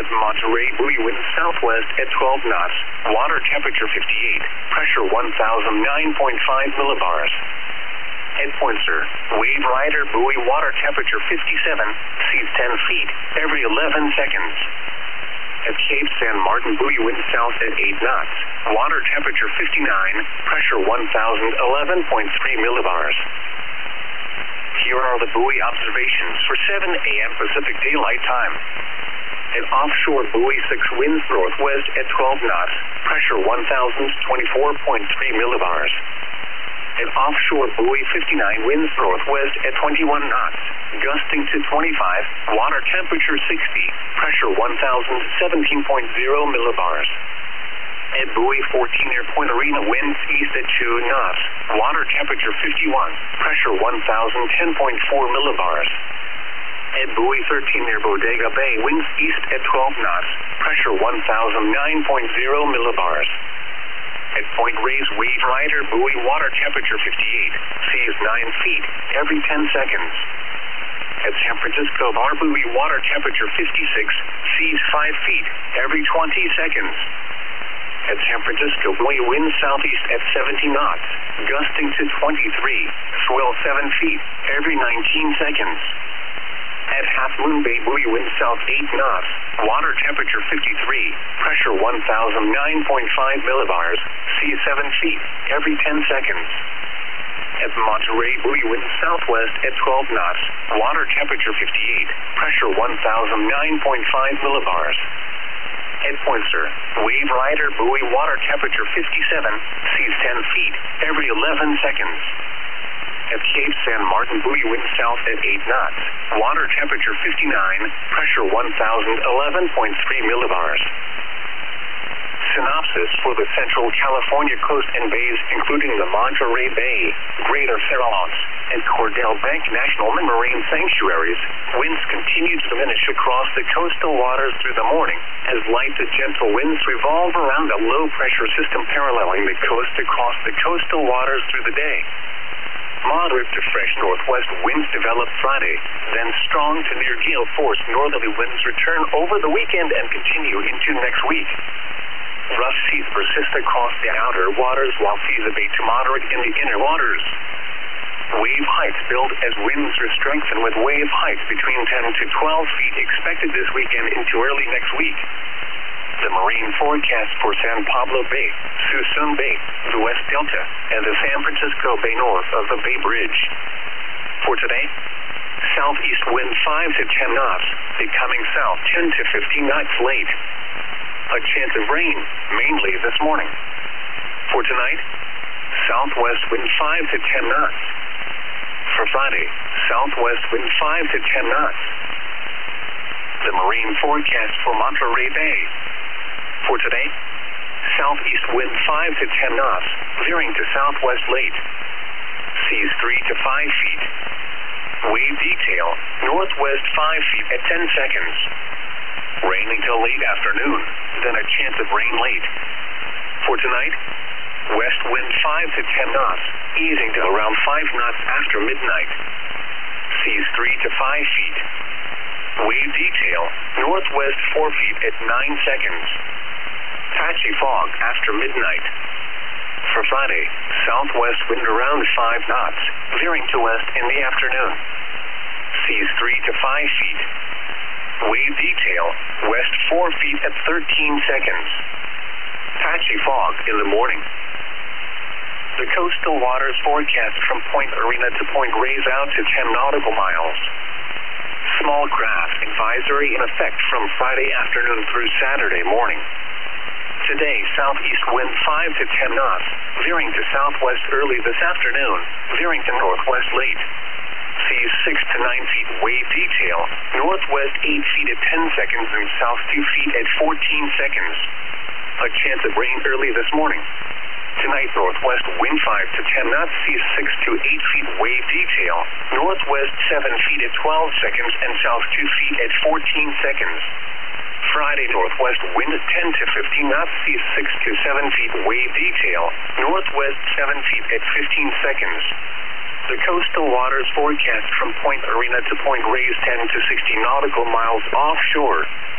At Monterey, buoy wind southwest at 12 knots. Water temperature 58. Pressure 1,009.5 millibars. At Pointer, Wave Rider buoy water temperature 57. Seas 10 feet every 11 seconds. At Cape San Martin, buoy wind south at 8 knots. Water temperature 59. Pressure 1,011.3 millibars. Here are the buoy observations for 7 a.m. Pacific Daylight Time. At offshore, buoy 6 winds northwest at 12 knots. Pressure 1,024.3 millibars. At offshore, buoy 59 winds northwest at 21 knots. Gusting to 25. Water temperature 60. Pressure 1,017.0 millibars. At buoy 14 near Point Arena, winds east at 2 knots. Water temperature 51. Pressure 1,010.4 millibars. At buoy 13 near Bodega Bay, winds east at 12 knots. Pressure 1,009.0 millibars. At Point Reyes, Wave Rider buoy water temperature 58. Seas 9 feet every 10 seconds. At San Francisco Bar buoy water temperature 56. Seas 5 feet every 20 seconds. At San Francisco, buoy wind southeast at 70 knots, gusting to 23, swell 7 feet every 19 seconds. At Half Moon Bay, buoy wind south 8 knots, water temperature 53, pressure 1,009.5 millibars, seas 7 feet every 10 seconds. At Monterey, buoy wind southwest at 12 knots, water temperature 58, pressure 1,009.5 millibars. At Pointer, Wave Rider buoy water temperature 57, seas 10 feet every 11 seconds. At Cape San Martin, buoy wind south at 8 knots, water temperature 59, pressure 1,011.3 millibars. Synopsis for the Central California coast and bays, including the Monterey Bay, Greater Farallones, and Cordell Bank National Marine Sanctuaries. Winds continue to diminish across the coastal waters through the morning, as light to gentle winds revolve around a low-pressure system paralleling the coast across the coastal waters through the day. Moderate to fresh northwest winds develop Friday, then strong to near gale force northerly winds return over the weekend and continue into next week. Rough seas persist across the outer waters while seas abate to moderate in the inner waters. Wave heights build as winds are strengthened, with wave heights between 10 to 12 feet expected this weekend into early next week. The marine forecast for San Pablo Bay, Suisun Bay, the West Delta, and the San Francisco Bay north of the Bay Bridge. For today, southeast wind 5 to 10 knots, becoming south 10 to 15 knots late. A chance of rain, mainly this morning. For tonight, southwest wind 5 to 10 knots. For Friday, southwest wind 5 to 10 knots. The marine forecast for Monterey Bay. For today, southeast wind 5 to 10 knots, veering to southwest late. Seas 3 to 5 feet. Wave detail, northwest 5 feet at 10 seconds. Rain until late afternoon, then a chance of rain late. For tonight, west wind 5 to 10 knots, easing to around 5 knots after midnight. Seas 3 to 5 feet. Wave detail, northwest 4 feet at 9 seconds. Patchy fog after midnight. For Friday, southwest wind around 5 knots, veering to west in the afternoon. Seas 3 to 5 feet. Wave detail, west 4 feet at 13 seconds. Patchy fog in the morning. The coastal waters forecast from Point Arena to Point Reyes out to 10 nautical miles. Small craft advisory in effect from Friday afternoon through Saturday morning. Today, southeast wind 5 to 10 knots, veering to southwest early this afternoon, veering to northwest late. Seas 6 to 9 feet wave detail, northwest 8 feet at 10 seconds and south 2 feet at 14 seconds. A chance of rain early this morning. Tonight, northwest wind 5 to 10 knots, seas 6 to 8 feet wave detail, northwest 7 feet at 12 seconds and south 2 feet at 14 seconds. Friday, northwest wind 10 to 15 knots, seas 6 to 7 feet wave detail, northwest 7 feet at 15 seconds. The coastal waters forecast from Point Arena to Point Reyes 10 to 60 nautical miles offshore.